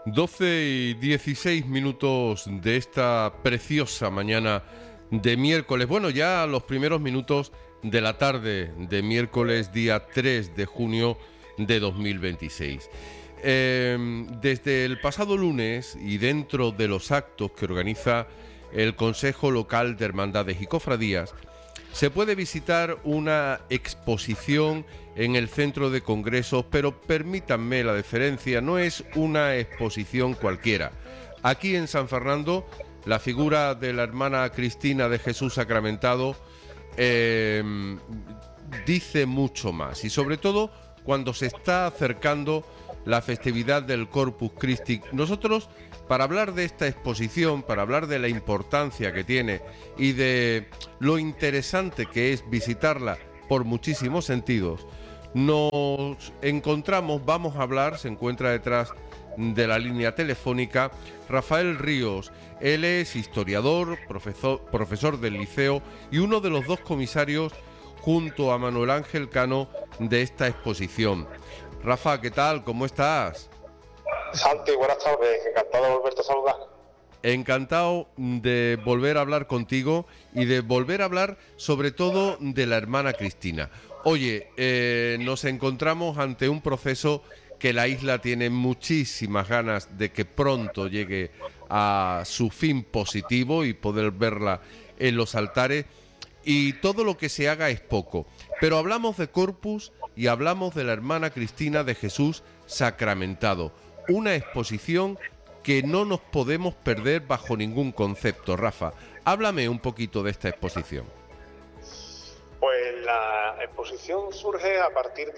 12:16 de esta preciosa mañana de miércoles. Bueno, ya los primeros minutos de la tarde de miércoles, día 3 de junio de 2026. Desde el pasado lunes y dentro de los actos que organiza el Consejo Local de Hermandades y Cofradías, se puede visitar una exposición en el centro de congresos, pero permítanme la deferencia, no es una exposición cualquiera. Aquí en San Fernando, la figura de la hermana Cristina de Jesús Sacramentado dice mucho más, y sobre todo cuando se está acercando la festividad del Corpus Christi. Nosotros, para hablar de esta exposición, para hablar de la importancia que tiene y de lo interesante que es visitarla por muchísimos sentidos, nos encontramos, vamos a hablar, se encuentra detrás de la línea telefónica, Rafael Ríos. Él es historiador, profesor del liceo y uno de los dos comisarios, junto a Manuel Ángel Cano, de esta exposición. Rafa, ¿qué tal? ¿Cómo estás? Santi, buenas tardes, encantado de volverte a saludar. Encantado de volver a hablar contigo y de volver a hablar sobre todo de la hermana Cristina. Oye, nos encontramos ante un proceso que la isla tiene muchísimas ganas de que pronto llegue a su fin positivo y poder verla en los altares, y todo lo que se haga es poco. Pero hablamos de Corpus y hablamos de la hermana Cristina de Jesús Sacramentado, una exposición que no nos podemos perder bajo ningún concepto. Rafa, háblame un poquito de esta exposición. Pues la exposición surge a partir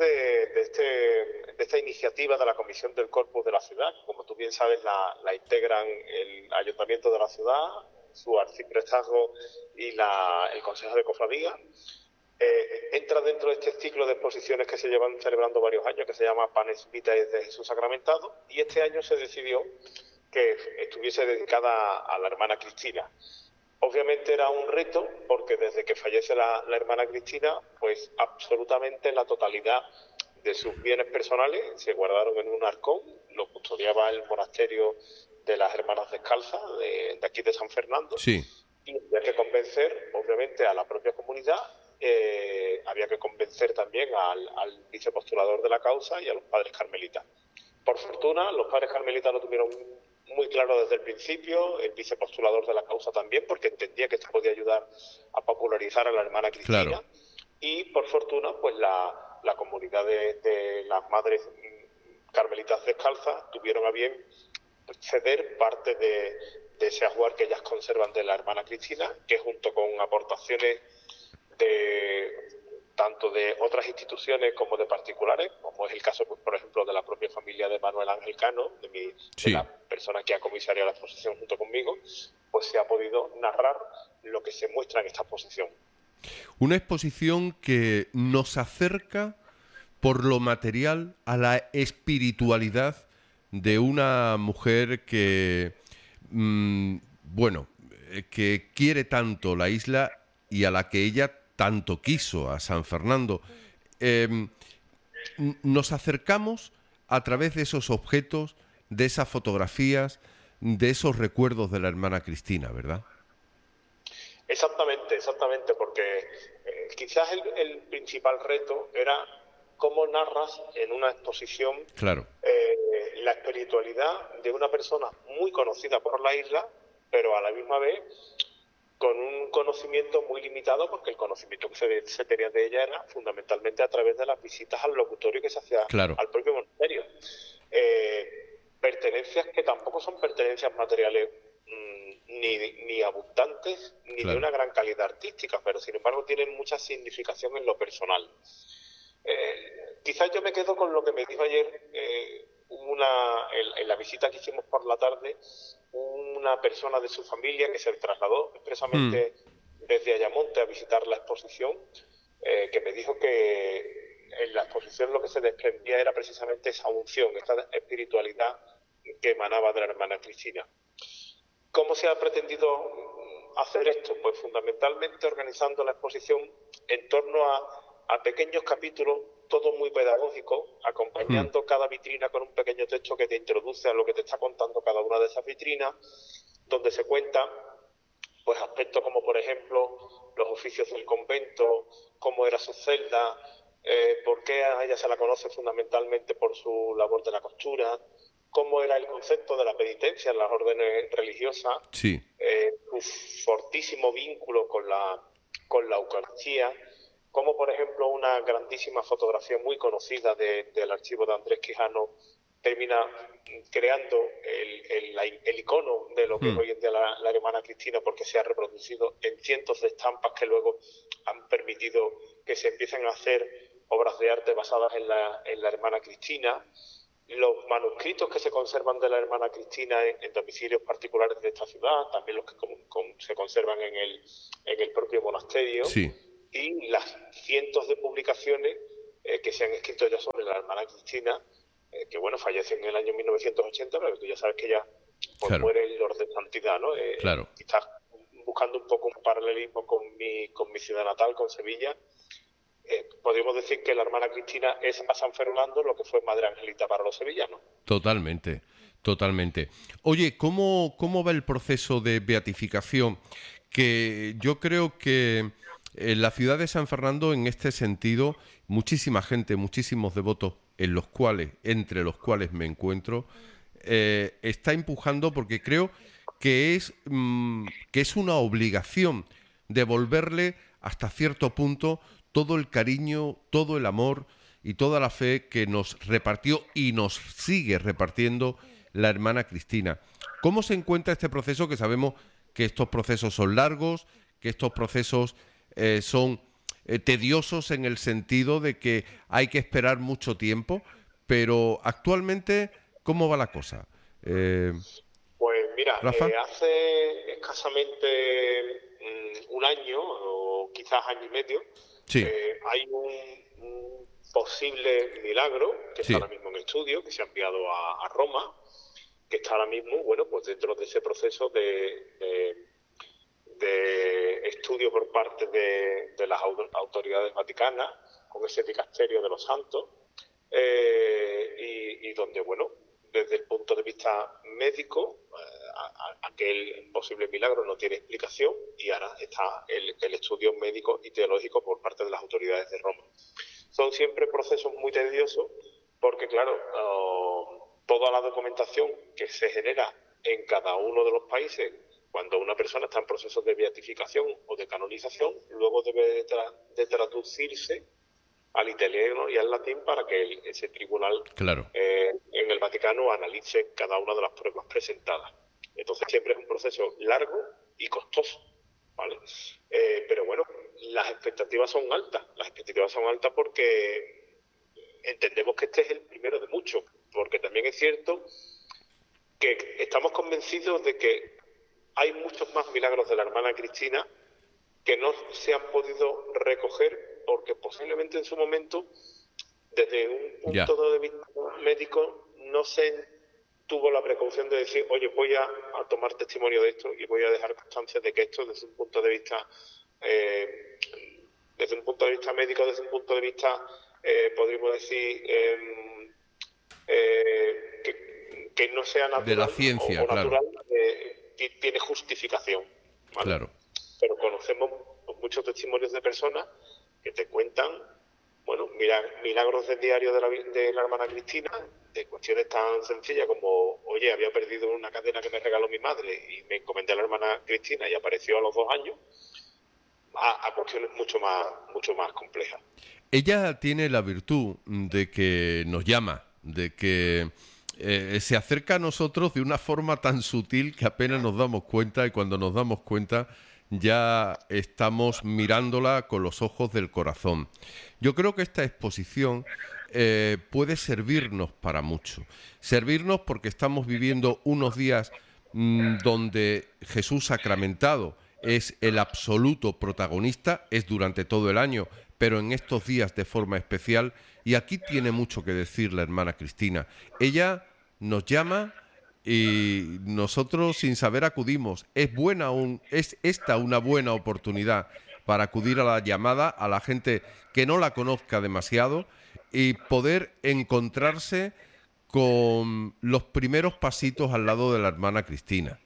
de esta iniciativa de la Comisión del Corpus de la ciudad. Como tú bien sabes, la integran el Ayuntamiento de la ciudad, su arciprestazgo y el Consejo de Cofradía. Entra dentro de este ciclo de exposiciones que se llevan celebrando varios años, que se llama Panes Vitae de Jesús Sacramentado, y este año se decidió que estuviese dedicada a la hermana Cristina. Obviamente era un reto, porque desde que fallece la hermana Cristina, pues absolutamente la totalidad de sus bienes personales se guardaron en un arcón, lo custodiaba el monasterio de las Hermanas Descalzas, de aquí de San Fernando. Sí. Y había que convencer, obviamente, a la propia comunidad, había que convencer también al vicepostulador de la causa y a los padres carmelitas. Por fortuna, los padres carmelitas lo tuvieron muy claro desde el principio, el vicepostulador de la causa también, porque entendía que esto podía ayudar a popularizar a la hermana Cristina. Claro. Y por fortuna, pues la comunidad de las madres carmelitas descalzas tuvieron a bien ceder parte de ese ajuar que ellas conservan de la hermana Cristina, que junto con aportaciones tanto de otras instituciones como de particulares, como es el caso, pues, por ejemplo, de la propia familia de Manuel Ángel Cano, de la persona que ha comisariado la exposición junto conmigo, pues se ha podido narrar lo que se muestra en esta exposición. Una exposición que nos acerca por lo material a la espiritualidad de una mujer que, que quiere tanto la isla y a la que ella tanto quiso, a San Fernando. Nos acercamos a través de esos objetos, de esas fotografías, de esos recuerdos de la hermana Cristina, ¿verdad? Exactamente, porque quizás el principal reto era cómo narras en una exposición la espiritualidad de una persona muy conocida por la isla, pero a la misma vez con un conocimiento muy limitado, porque el conocimiento que se tenía de ella era fundamentalmente a través de las visitas al locutorio que se hacía al propio monasterio. Pertenencias que tampoco son pertenencias materiales ni abundantes, ni de una gran calidad artística, pero sin embargo tienen mucha significación en lo personal. Quizás yo me quedo con lo que me dijo ayer en la visita que hicimos por la tarde, una persona de su familia que se trasladó expresamente desde Ayamonte a visitar la exposición, que me dijo que en la exposición lo que se desprendía era precisamente esa unción, esta espiritualidad que emanaba de la hermana Cristina. ¿Cómo se ha pretendido hacer esto? Pues fundamentalmente organizando la exposición en torno a pequeños capítulos todo muy pedagógico, acompañando cada vitrina con un pequeño texto que te introduce a lo que te está contando cada una de esas vitrinas, donde se cuenta pues aspectos como, por ejemplo, los oficios del convento, cómo era su celda, por qué a ella se la conoce fundamentalmente por su labor de la costura, cómo era el concepto de la penitencia en las órdenes religiosas, Sí. Un fortísimo vínculo con la Eucaristía, como por ejemplo una grandísima fotografía muy conocida del archivo de Andrés Quijano termina creando el icono de lo que es hoy en día la hermana Cristina, porque se ha reproducido en cientos de estampas que luego han permitido que se empiecen a hacer obras de arte basadas en la hermana Cristina. Los manuscritos que se conservan de la hermana Cristina en domicilios particulares de esta ciudad, también los que se conservan en el propio monasterio, Sí. y las cientos de publicaciones que se han escrito ya sobre la hermana Cristina, que bueno, fallece en el año 1980, pero tú ya sabes que ya pues, Claro. muere el orden de santidad, ¿no? Claro. Quizás buscando un poco un paralelismo con mi ciudad natal, con Sevilla. Podríamos decir que la hermana Cristina es a San Fernando lo que fue Madre Angelita para los sevillanos. Totalmente, totalmente. Oye, ¿cómo va el proceso de beatificación? Que yo creo que en la ciudad de San Fernando, en este sentido, muchísima gente, muchísimos devotos, entre los cuales me encuentro, está empujando porque creo que es una obligación devolverle hasta cierto punto todo el cariño, todo el amor y toda la fe que nos repartió y nos sigue repartiendo la hermana Cristina. ¿Cómo se encuentra este proceso? Que sabemos que estos procesos son largos, que estos procesos son tediosos en el sentido de que hay que esperar mucho tiempo, pero actualmente, ¿cómo va la cosa? Pues mira, Rafa. hace escasamente un año o quizás año y medio, Sí. hay un posible milagro que Sí. está ahora mismo en estudio, que se ha enviado a Roma, que está ahora mismo, bueno, pues dentro de ese proceso de estudio por parte de las autoridades vaticanas, con ese dicasterio de los santos, y donde, bueno, desde el punto de vista médico, aquel posible milagro no tiene explicación, y ahora está el estudio médico y teológico por parte de las autoridades de Roma. Son siempre procesos muy tediosos porque, claro, toda la documentación que se genera en cada uno de los países cuando una persona está en proceso de beatificación o de canonización, luego debe de traducirse al italiano y al latín para que ese tribunal Claro. en el Vaticano analice cada una de las pruebas presentadas. Entonces siempre es un proceso largo y costoso, ¿vale? Pero bueno, las expectativas son altas. Las expectativas son altas porque entendemos que este es el primero de muchos, porque también es cierto que estamos convencidos de que hay muchos más milagros de la hermana Cristina que no se han podido recoger porque posiblemente en su momento, desde un punto de vista médico, no se tuvo la precaución de decir, oye, voy a tomar testimonio de esto y voy a dejar constancia de que esto desde un punto de vista médico, desde un punto de vista podríamos decir que no sea natural de la ciencia, o natural, claro. Tiene justificación, ¿vale? Claro. Pero conocemos muchos testimonios de personas que te cuentan, bueno, milagros del diario de la hermana Cristina, de cuestiones tan sencillas como, oye, había perdido una cadena que me regaló mi madre y me encomendé a la hermana Cristina y apareció a los 2 años, a cuestiones mucho más complejas. Ella tiene la virtud de que nos llama, de que se acerca a nosotros de una forma tan sutil que apenas nos damos cuenta, y cuando nos damos cuenta ya estamos mirándola con los ojos del corazón. Yo creo que esta exposición puede servirnos para mucho. Servirnos porque estamos viviendo unos días donde Jesús sacramentado es el absoluto protagonista, es durante todo el año, pero en estos días de forma especial, y aquí tiene mucho que decir la hermana Cristina. Ella nos llama y nosotros sin saber acudimos. Es esta una buena oportunidad para acudir a la llamada a la gente que no la conozca demasiado y poder encontrarse con los primeros pasitos al lado de la hermana Cristina.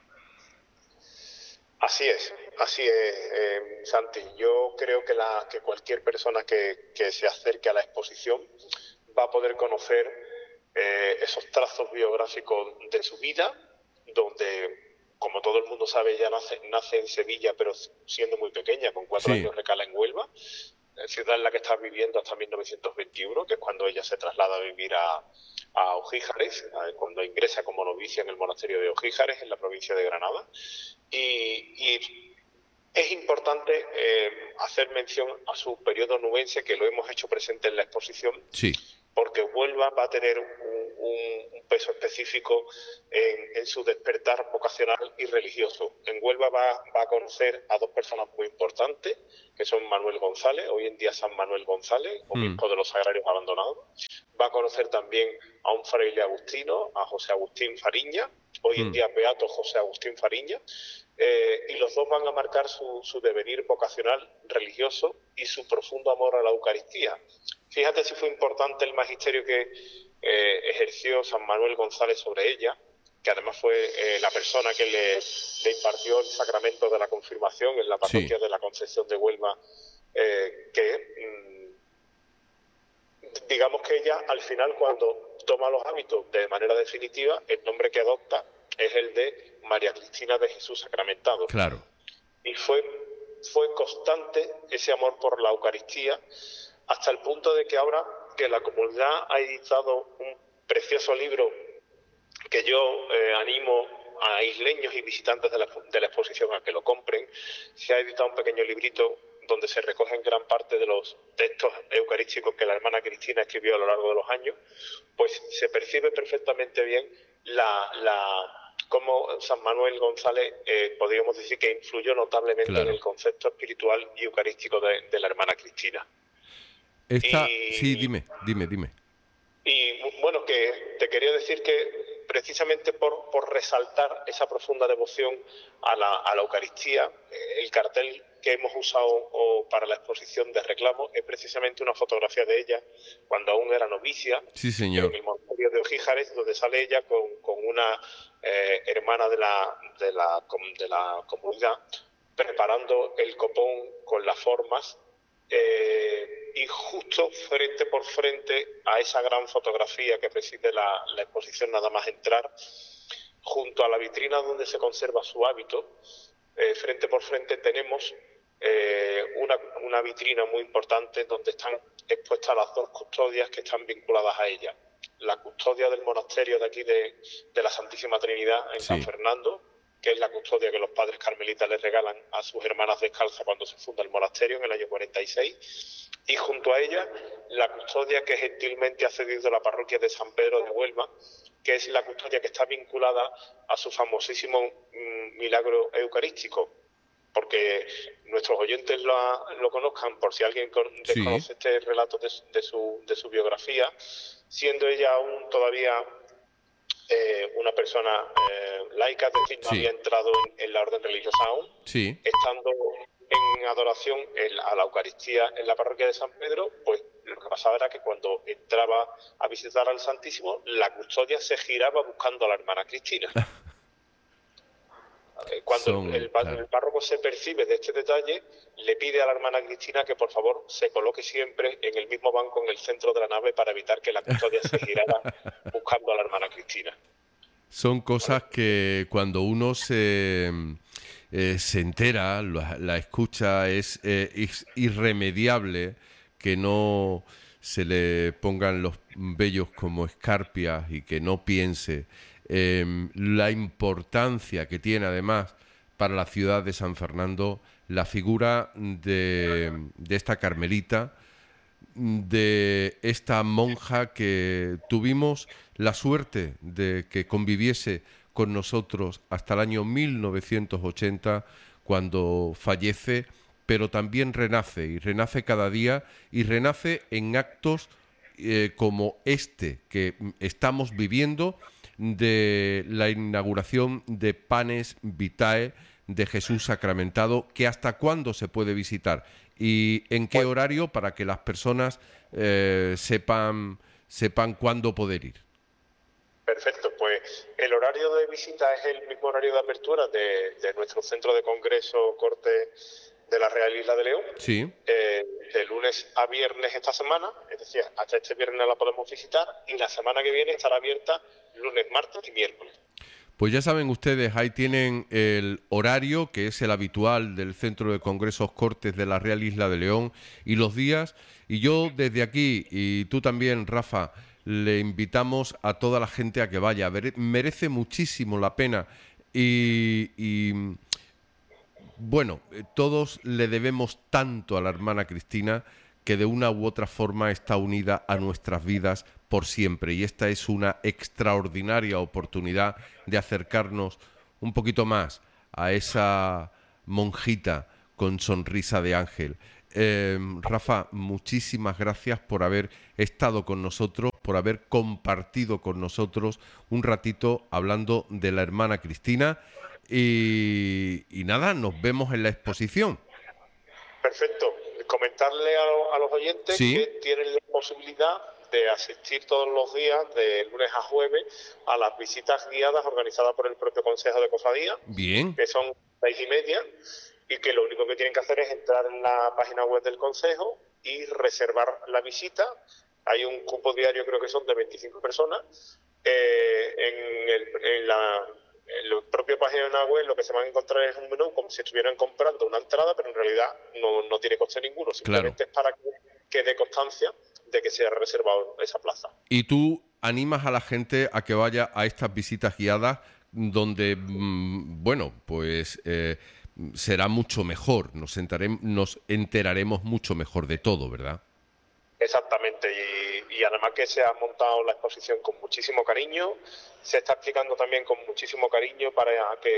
Así es, Santi. Yo creo que cualquier persona que se acerque a la exposición va a poder conocer esos trazos biográficos de su vida, donde, como todo el mundo sabe, ella nace en Sevilla, pero siendo muy pequeña, con 4 Sí. años recala en Huelva, ciudad en la que está viviendo hasta 1921, que es cuando ella se traslada a vivir a Ojíjares, cuando ingresa como novicia en el monasterio de Ojíjares, en la provincia de Granada. Y es importante hacer mención a su periodo nubense, que lo hemos hecho presente en la exposición, Sí. porque Huelva va a tener un peso específico en su despertar vocacional y religioso. En Huelva va a conocer a 2 personas muy importantes, que son Manuel González, hoy en día San Manuel González, obispo de los Sagrarios Abandonados. Va a conocer también a un fraile agustino, a José Agustín Fariña, hoy en día beato José Agustín Fariña, y los 2 van a marcar su devenir vocacional religioso y su profundo amor a la Eucaristía. Fíjate si fue importante el magisterio que ejerció San Manuel González sobre ella, que además fue la persona que le impartió el sacramento de la confirmación en la parroquia de la Concepción de Huelva, digamos que ella, al final, cuando toma los hábitos de manera definitiva, el nombre que adopta es el de María Cristina de Jesús Sacramentado. Claro. Y fue constante ese amor por la Eucaristía, hasta el punto de que ahora que la comunidad ha editado un precioso libro que yo animo a isleños y visitantes de la exposición a que lo compren. Se ha editado un pequeño librito donde se recogen gran parte de los textos eucarísticos que la hermana Cristina escribió a lo largo de los años. Pues se percibe perfectamente bien cómo San Manuel González, podríamos decir que influyó notablemente en el concepto espiritual y eucarístico de la hermana Cristina. Sí, dime. Y bueno, que te quería decir que precisamente por resaltar esa profunda devoción a la Eucaristía, el cartel que hemos usado para la exposición de reclamo es precisamente una fotografía de ella cuando aún era novicia, sí, señor, en el monasterio de Ojíjares, donde sale ella con una hermana de la comunidad preparando el copón con las formas. Y justo frente por frente a esa gran fotografía que preside la exposición, nada más entrar, junto a la vitrina donde se conserva su hábito, frente por frente tenemos una vitrina muy importante donde están expuestas las 2 custodias que están vinculadas a ella. La custodia del monasterio de aquí de la Santísima Trinidad en San Fernando, que es la custodia que los padres carmelitas les regalan a sus hermanas descalzas cuando se funda el monasterio en el año 46, y junto a ella la custodia que gentilmente ha cedido la parroquia de San Pedro de Huelva, que es la custodia que está vinculada a su famosísimo milagro eucarístico, porque nuestros oyentes lo conozcan, por si alguien desconoce este relato de su biografía, siendo ella aún todavía una persona laica, es decir, no había entrado en la orden religiosa aún, estando en adoración a la Eucaristía en la parroquia de San Pedro, pues lo que pasaba era que cuando entraba a visitar al Santísimo, la custodia se giraba buscando a la hermana Cristina. Cuando el párroco se percibe de este detalle, le pide a la hermana Cristina que por favor se coloque siempre en el mismo banco en el centro de la nave para evitar que la custodia se girara buscando a la hermana Cristina. Son cosas que cuando uno se entera, la escucha, es irremediable que no se le pongan los vellos como escarpias y que no piense la importancia que tiene además para la ciudad de San Fernando la figura de esta carmelita, de esta monja que tuvimos la suerte de que conviviese con nosotros hasta el año 1980, cuando fallece, pero también renace, y renace cada día, y renace en actos como este que estamos viviendo, de la inauguración de Panes Vitae de Jesús Sacramentado, que hasta cuándo se puede visitar. y en qué horario para que las personas sepan cuándo poder ir. Perfecto, pues el horario de visita es el mismo horario de apertura de nuestro centro de congreso Corte de la Real Isla de León. Sí. De lunes a viernes esta semana, es decir, hasta este viernes la podemos visitar, y la semana que viene estará abierta lunes, martes y miércoles. Pues ya saben ustedes, ahí tienen el horario, que es el habitual del Centro de Congresos Cortes de la Real Isla de León, y los días. Y yo desde aquí, y tú también, Rafa, le invitamos a toda la gente a que vaya. Merece muchísimo la pena. Y bueno, todos le debemos tanto a la hermana Cristina, que de una u otra forma está unida a nuestras vidas por siempre, y esta es una extraordinaria oportunidad de acercarnos un poquito más a esa monjita con sonrisa de ángel. Rafa, muchísimas gracias por haber estado con nosotros, por haber compartido con nosotros un ratito hablando de la hermana Cristina, y nada, nos vemos en la exposición. Perfecto. Comentarle a los oyentes que tienen la posibilidad de asistir todos los días, de lunes a jueves, a las visitas guiadas organizadas por el propio Consejo de Cofradía. Bien. Que son 6:30, y que lo único que tienen que hacer es entrar en la página web del Consejo y reservar la visita. Hay un cupo diario, creo que son de 25 personas. En la propia página web lo que se van a encontrar es un menú como si estuvieran comprando una entrada, pero en realidad no tiene coste ninguno, simplemente es para que dé constancia de que se ha reservado esa plaza. Y tú animas a la gente a que vaya a estas visitas guiadas donde, bueno, pues será mucho mejor, nos enteraremos mucho mejor de todo, ¿verdad? Exactamente, y además que se ha montado la exposición con muchísimo cariño, se está explicando también con muchísimo cariño para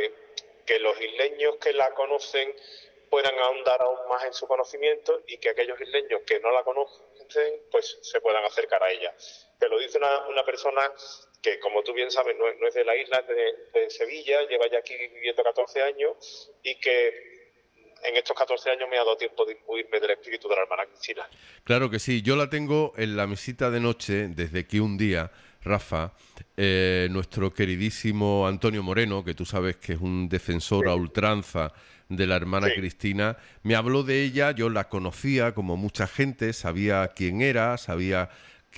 que los isleños que la conocen puedan ahondar aún más en su conocimiento, y que aquellos isleños que no la conocen pues se puedan acercar a ella. Te lo dice una persona que, como tú bien sabes, no es de la isla, de Sevilla, lleva ya aquí viviendo 14 años, y que en estos 14 años me ha dado tiempo de imbuirme del espíritu de la hermana Cristina. Claro que sí, yo la tengo en la mesita de noche desde que un día, Rafa, nuestro queridísimo Antonio Moreno, que tú sabes que es un defensor a ultranza de la hermana Cristina, me habló de ella. Yo la conocía como mucha gente, sabía quién era, sabía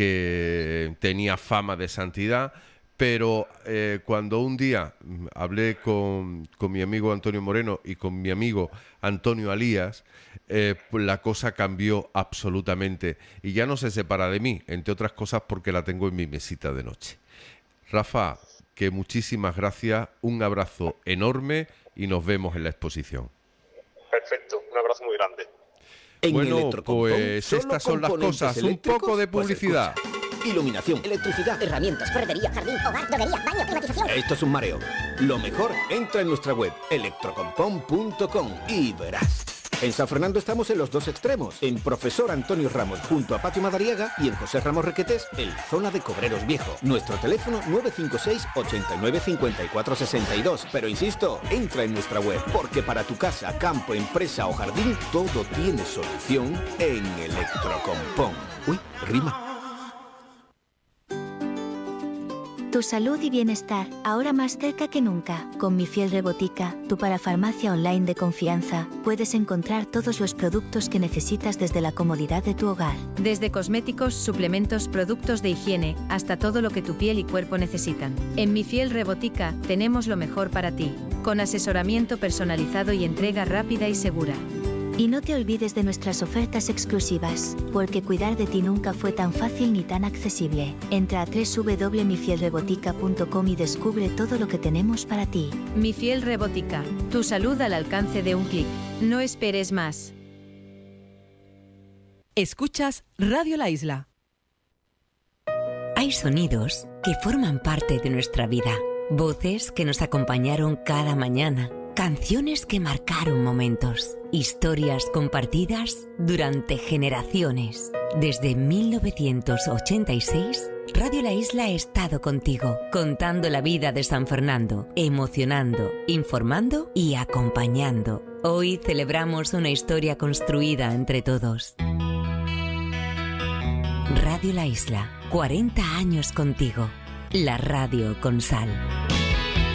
que tenía fama de santidad, pero cuando un día hablé con mi amigo Antonio Moreno y con mi amigo Antonio Alías, pues la cosa cambió absolutamente, y ya no se separa de mí, entre otras cosas porque la tengo en mi mesita de noche. Rafa, que muchísimas gracias, un abrazo enorme y nos vemos en la exposición. Perfecto, un abrazo muy grande. Bueno, pues estas son las cosas, un poco de publicidad. Iluminación, electricidad, herramientas, ferretería, jardín, hogar, droguería, baño, climatización. Esto es un mareo. Lo mejor, entra en nuestra web electrocompon.com y verás. En San Fernando estamos en los dos extremos, en Profesor Antonio Ramos junto a Patio Madariaga, y en José Ramos Requetés en la zona de Cobreros Viejo. Nuestro teléfono 956 89 54 62. Pero insisto, entra en nuestra web, porque para tu casa, campo, empresa o jardín, todo tiene solución en Electrocompon. Uy, rima. Tu salud y bienestar, ahora más cerca que nunca. Con Mi Fiel Rebotica, tu parafarmacia online de confianza, puedes encontrar todos los productos que necesitas desde la comodidad de tu hogar. Desde cosméticos, suplementos, productos de higiene, hasta todo lo que tu piel y cuerpo necesitan. En Mi Fiel Rebotica, tenemos lo mejor para ti, con asesoramiento personalizado y entrega rápida y segura. Y no te olvides de nuestras ofertas exclusivas, porque cuidar de ti nunca fue tan fácil ni tan accesible. Entra a www.mifielrebotica.com y descubre todo lo que tenemos para ti. Mi Fiel Rebotica, tu salud al alcance de un clic. No esperes más. Escuchas Radio La Isla. Hay sonidos que forman parte de nuestra vida, voces que nos acompañaron cada mañana, canciones que marcaron momentos, historias compartidas durante generaciones. Desde 1986, Radio La Isla ha estado contigo, contando la vida de San Fernando, emocionando, informando y acompañando. Hoy celebramos una historia construida entre todos. Radio La Isla, 40 años contigo. La radio con sal.